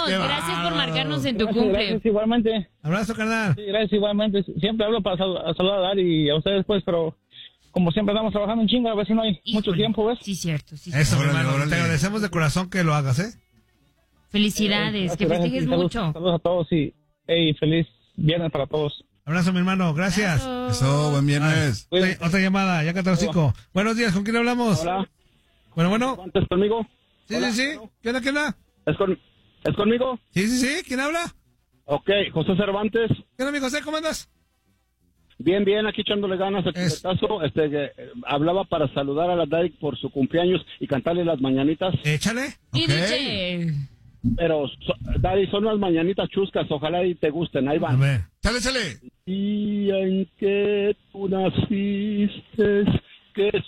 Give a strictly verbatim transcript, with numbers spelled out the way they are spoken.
gracias por marcarnos en tu gracias, cumple. Gracias, igualmente. Abrazo, carnal. Sí, gracias, igualmente. Siempre hablo para sal- a saludar a Dari y a ustedes, pues, pero como siempre estamos trabajando en chinga, a veces no hay Híjole. mucho tiempo, ¿ves? Sí, cierto. Sí, Eso, cierto. mi hermano. órale. Te agradecemos de corazón que lo hagas, ¿eh? Felicidades, que Gracias, festejes y saludos, mucho. Saludos a todos y hey, feliz viernes para todos. Abrazo, mi hermano. Gracias. Eso, buen viernes. Otra, otra llamada, ya Catarocico. Buenos días, ¿con quién hablamos? Hola. Bueno, bueno. ¿Es conmigo? Sí, Hola. sí, sí. ¿Qué onda, qué onda? ¿Es, con, ¿Es conmigo? Sí, sí, sí. ¿Quién habla? Ok, José Cervantes. ¿Qué onda, mi José? ¿Cómo andas? Bien, bien, aquí echándole ganas al Es- chuletazo. Este, que, eh, hablaba para saludar a la Dari por su cumpleaños y cantarle las mañanitas. Échale. Y Ok. dice... Pero, so, Dari, son las mañanitas chuscas. Ojalá y te gusten. Ahí A van. ver. Sale, sale. Día en que tú naciste, que